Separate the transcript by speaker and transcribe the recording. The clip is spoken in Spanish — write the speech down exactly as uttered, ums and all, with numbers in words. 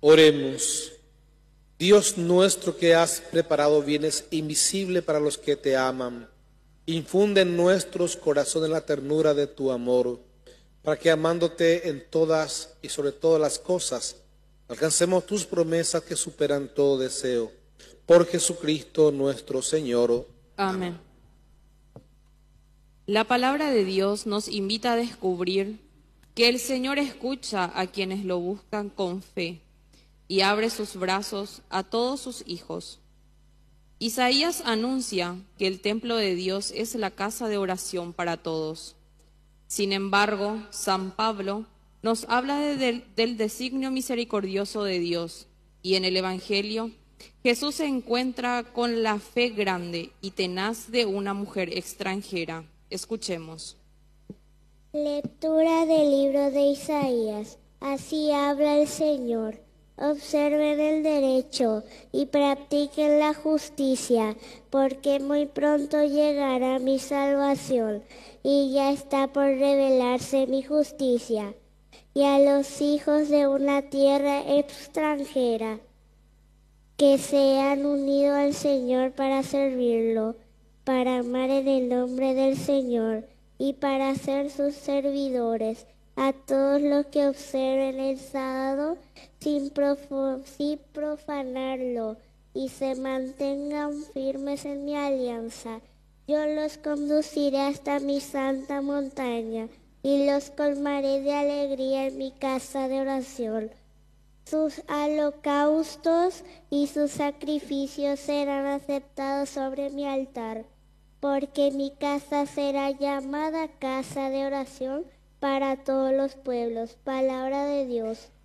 Speaker 1: Oremos. Dios nuestro, que has preparado bienes invisibles para los que te aman, infunde en nuestros corazones la ternura de tu amor, para que amándote en todas y sobre todas las cosas, alcancemos tus promesas que superan todo deseo. Por Jesucristo nuestro Señor.
Speaker 2: Amén. La palabra de Dios nos invita a descubrir que el Señor escucha a quienes lo buscan con fe y abre sus brazos a todos sus hijos. Isaías anuncia que el templo de Dios es la casa de oración para todos. Sin embargo, San Pablo nos habla de, de, del designio misericordioso de Dios, y en el Evangelio Jesús se encuentra con la fe grande y tenaz de una mujer extranjera. Escuchemos.
Speaker 3: Lectura del libro de Isaías. Así habla el Señor. Observen el derecho y practiquen la justicia, porque muy pronto llegará mi salvación y ya está por revelarse mi justicia. Y a los hijos de una tierra extranjera, que se han unido al Señor para servirlo, para amar en el nombre del Señor y para ser sus servidores, a todos los que observen el sábado sin, prof- sin profanarlo y se mantengan firmes en mi alianza. Yo los conduciré hasta mi santa montaña y los colmaré de alegría en mi casa de oración. Sus holocaustos y sus sacrificios serán aceptados sobre mi altar, porque mi casa será llamada casa de oración para todos los pueblos. Palabra de Dios.